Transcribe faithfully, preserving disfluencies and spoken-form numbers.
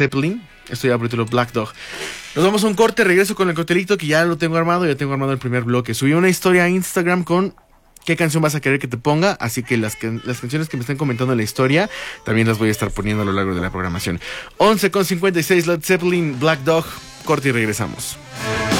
Zeppelin. Esto ya por título Black Dog. Nos vamos a un corte, regreso con el coctelito que ya lo tengo armado. Ya tengo armado el primer bloque. Subí una historia a Instagram con qué canción vas a querer que te ponga. Así que las, que, las canciones que me estén comentando en la historia también las voy a estar poniendo a lo largo de la programación. once con cincuenta y seis, Led Zeppelin, Black Dog. Corte y regresamos.